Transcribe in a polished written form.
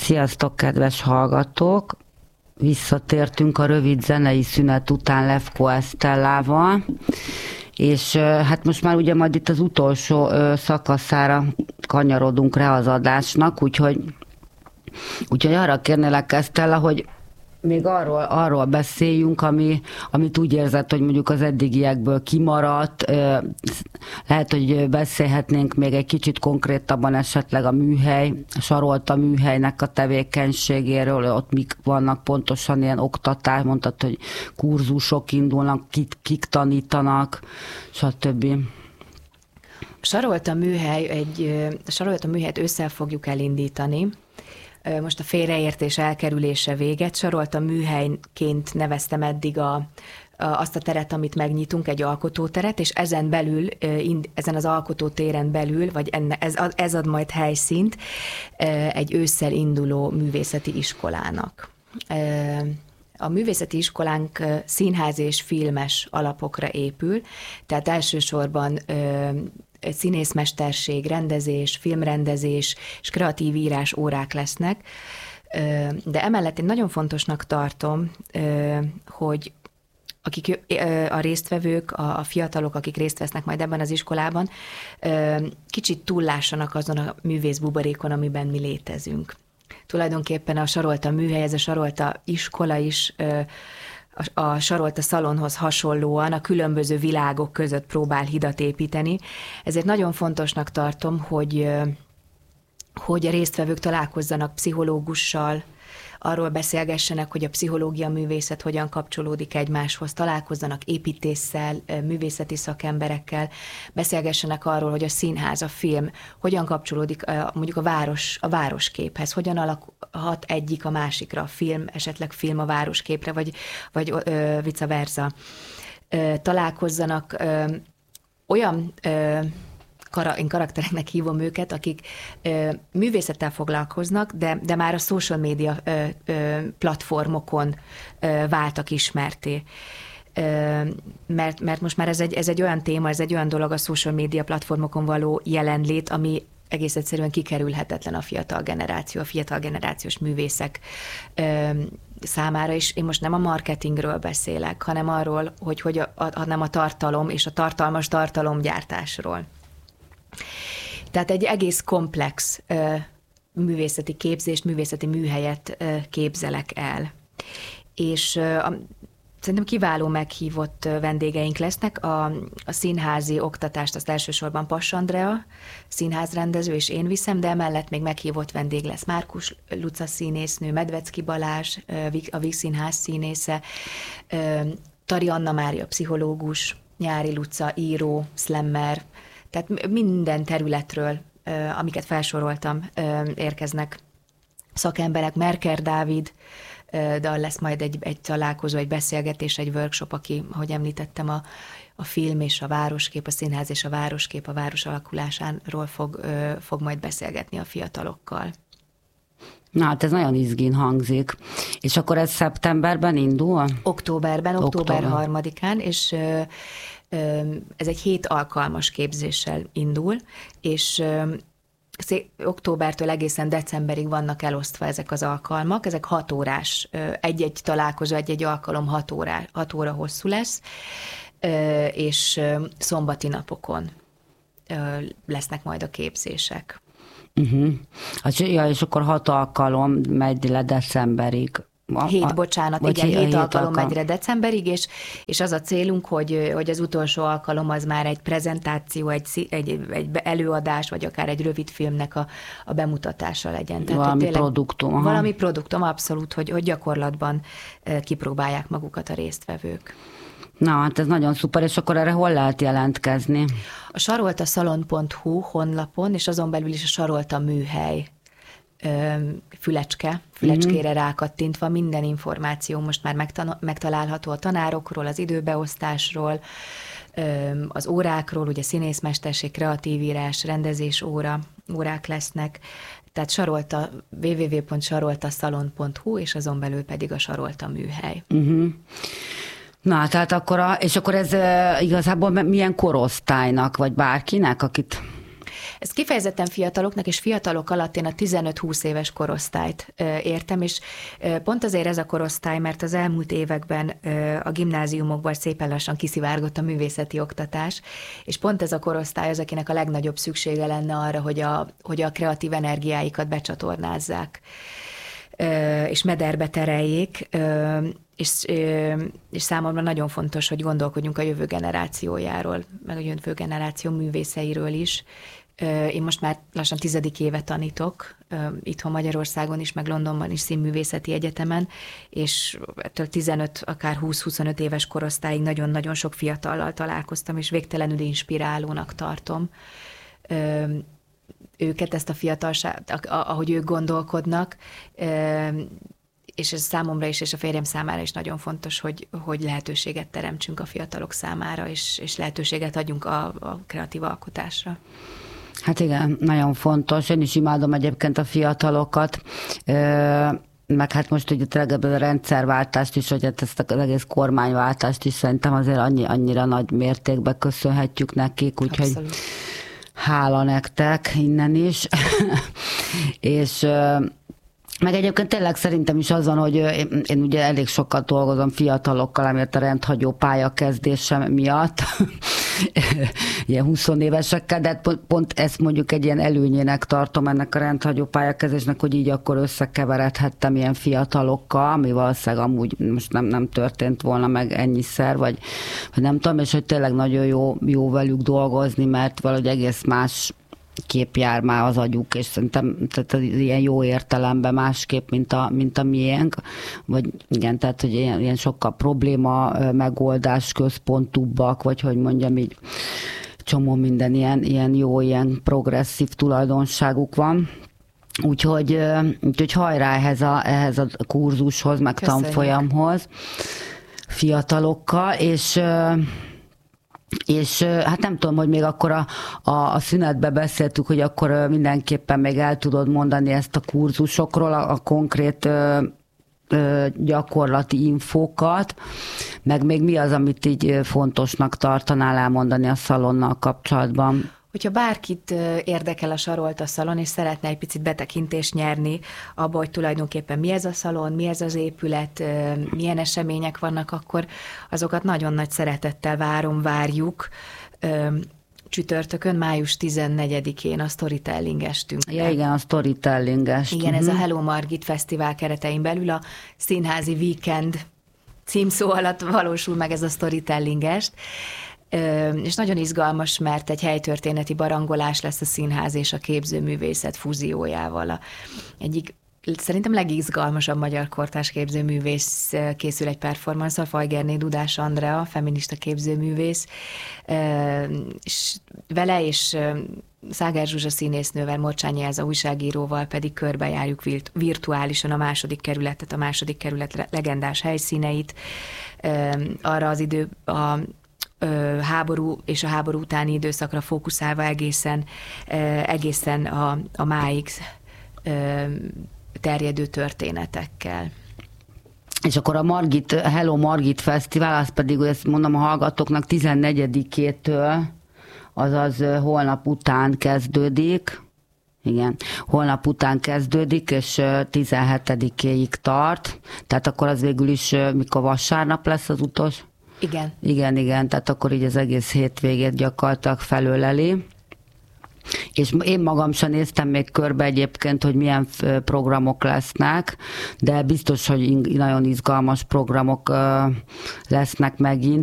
Sziasztok, kedves hallgatók! Visszatértünk a rövid zenei szünet után Levko Esztellával, és hát most már ugye majd itt az utolsó szakaszára kanyarodunk rá az adásnak, úgyhogy arra kérnélek, Esztella, hogy még arról beszéljünk, amit úgy érzed, hogy mondjuk az eddigiekből kimaradt. Lehet, hogy beszélhetnénk még egy kicsit konkrétabban esetleg a Sarolta műhelynek a tevékenységéről, ott mik vannak pontosan ilyen oktatás, mondtad, hogy kurzusok indulnak, kik tanítanak, stb. Sarolta műhelyt ősszel fogjuk elindítani. Most a félreértés elkerülése véget. Sarolta műhelyként neveztem eddig azt a teret, amit megnyitunk, egy alkotóteret, és ezen belül, ezen az alkotótéren belül, vagy ez ad majd helyszínt egy ősszel induló művészeti iskolának. A művészeti iskolánk színház és filmes alapokra épül, tehát elsősorban színészmesterség, rendezés, filmrendezés és kreatív írás órák lesznek, de emellett én nagyon fontosnak tartom, hogy akik a résztvevők, a fiatalok, akik részt vesznek majd ebben az iskolában, kicsit túllássanak azon a művészbuborékon, amiben mi létezünk. Tulajdonképpen a Sarolta műhely, ez a Sarolta iskola is a Sarolta szalonhoz hasonlóan a különböző világok között próbál hidat építeni. Ezért nagyon fontosnak tartom, hogy a résztvevők találkozzanak pszichológussal, arról beszélgessenek, hogy a pszichológia művészet hogyan kapcsolódik egymáshoz, találkozzanak építéssel, művészeti szakemberekkel, beszélgessenek arról, hogy a színház, a film hogyan kapcsolódik mondjuk a városképhez, hogyan alakulhat egyik a másikra, esetleg film a városképre, vagy vice versa. Találkozzanak olyan én karaktereknek hívom őket, akik művészettel foglalkoznak, de már a social media platformokon váltak ismerté. Mert most már ez egy olyan téma, ez egy olyan dolog a social media platformokon való jelenlét, ami egész egyszerűen kikerülhetetlen a fiatal generációs művészek számára is. Én most nem a marketingről beszélek, hanem arról, hanem a tartalom és a tartalmas tartalomgyártásról. Tehát egy egész komplex művészeti képzést, művészeti műhelyet képzelek el. És szerintem kiváló meghívott vendégeink lesznek. A színházi oktatást azt elsősorban Pass Andrea, színházrendező, és én viszem, de emellett még meghívott vendég lesz Márkus Luca színésznő, Medvecki Balázs, a Víg Színház színésze, Tari Anna Mária pszichológus, Nyári Luca író, slammer, tehát minden területről, amiket felsoroltam, érkeznek szakemberek. Merker Dávid, de lesz majd egy találkozó, egy beszélgetés, egy workshop, aki, ahogy említettem, a film és a városkép, a színház és a városkép, a város alakulásáról fog majd beszélgetni a fiatalokkal. Na, hát ez nagyon izgin hangzik. És akkor ez szeptemberben indul? Október 3-án, és ez egy 7 alkalmas képzéssel indul, és októbertől egészen decemberig vannak elosztva ezek az alkalmak, ezek 6 órás, egy-egy találkozó, egy-egy alkalom 6 óra hosszú lesz, és szombati napokon lesznek majd a képzések. És akkor 6 alkalom megy le decemberig. 7 alkalom megy decemberig, és az a célunk, hogy az utolsó alkalom az már egy prezentáció, egy előadás, vagy akár egy rövid filmnek a bemutatása legyen. Tehát, valami produktum. Valami produktum, abszolút, hogy gyakorlatban kipróbálják magukat a résztvevők. Na, hát ez nagyon szuper, és akkor erre hol lehet jelentkezni? A saroltaszalon.hu honlapon, és azon belül is a Sarolta műhely fülecskére rákattintva minden információ most már megtalálható a tanárokról, az időbeosztásról, az órákról, ugye színészmesterség, kreatív írás, rendezés órák lesznek, tehát www.saroltaszalon.hu, és azon belül pedig a Sarolta műhely. Na, tehát akkor ez igazából milyen korosztálynak, vagy bárkinek, akit... Ez kifejezetten fiataloknak, és fiatalok alatt én a 15-20 éves korosztályt értem, és pont azért ez a korosztály, mert az elmúlt években a gimnáziumokban szépen lassan kiszivárgott a művészeti oktatás, és pont ez a korosztály az, akinek a legnagyobb szüksége lenne arra, hogy a kreatív energiáikat becsatornázzák, és mederbe tereljék, és számomra nagyon fontos, hogy gondolkodjunk a jövő generációjáról, meg a jövő generáció művészeiről is. Én most már lassan 10. éve tanítok, itthon Magyarországon is, meg Londonban is színművészeti egyetemen, és ettől 15, akár 20-25 éves korosztályig nagyon-nagyon sok fiatallal találkoztam, és végtelenül inspirálónak tartom őket, ezt a fiatalságot, ahogy ők gondolkodnak, és ez számomra is, és a férjem számára is nagyon fontos, hogy lehetőséget teremtsünk a fiatalok számára, és lehetőséget adjunk a kreatív alkotásra. Hát igen, nagyon fontos. Én is imádom egyébként a fiatalokat, meg hát most ugye tényleg ebben a rendszerváltást is, hogy hát ezt az egész kormányváltást is szerintem azért annyira nagy mértékben köszönhetjük nekik, úgyhogy abszolút. Hála nektek innen is. És meg egyébként tényleg szerintem is az van, hogy én ugye elég sokat dolgozom fiatalokkal, amiért a rendhagyó pályakezdésem miatt, ilyen 20 évesekkel, de pont ezt mondjuk egy ilyen előnyének tartom ennek a rendhagyó pályakezdésnek, hogy így akkor összekeveredhettem ilyen fiatalokkal, ami valószínűleg amúgy most nem történt volna meg ennyiszer, vagy nem tudom, és hogy tényleg nagyon jó velük dolgozni, mert valahogy egész más kép jár már az agyuk, és szerintem tehát ilyen jó értelemben másképp, mint a miénk, vagy igen, tehát hogy ilyen sokkal probléma megoldás központúbbak, vagy hogy mondjam így, csomó minden ilyen jó, ilyen progresszív tulajdonságuk van. Úgyhogy hajrá ehhez a kurzushoz, meg köszönjük. Tanfolyamhoz fiatalokkal, és hát nem tudom, hogy még akkor a szünetbe beszéltük, hogy akkor mindenképpen még el tudod mondani ezt a kurzusokról, a konkrét gyakorlati infókat, meg még mi az, amit így fontosnak tartanál elmondani a szalonnal kapcsolatban? Hogyha bárkit érdekel a Sarolta szalon, és szeretne egy picit betekintést nyerni abba, hogy tulajdonképpen mi ez a szalon, mi ez az épület, milyen események vannak, akkor azokat nagyon nagy szeretettel várjuk. Csütörtökön, május 14-én a Storytelling estünk. Ja, igen, a Storytelling est. Igen, ez a Hello Margit Fesztivál keretein belül a Színházi Weekend címszó alatt valósul meg ez a Storytelling est. És nagyon izgalmas, mert egy helytörténeti barangolás lesz a színház és a képzőművészet fúziójával. Egyik szerintem legizgalmasabb magyar kortárs képzőművész készül egy performance-al, Fajgerné Dudás Andrea, feminista képzőművész, és vele és Szágár Zsuzsa színésznővel, Morcsányi Elza újságíróval pedig körbejárjuk virtuálisan a második kerület legendás helyszíneit, arra az háború és a háború utáni időszakra fókuszálva egészen a máig terjedő történetekkel. És akkor a Hello Margit Fesztivál, az pedig, ezt mondom a hallgatóknak, 14-től, azaz holnap után kezdődik. Igen, holnap után kezdődik, és 17-ig tart. Tehát akkor az végül is, mikor vasárnap lesz az utolsó? Igen. Igen, tehát akkor így az egész hétvégét gyakorlatilag felöleli. És én magam sem néztem még körbe egyébként, hogy milyen programok lesznek, de biztos, hogy nagyon izgalmas programok lesznek megint.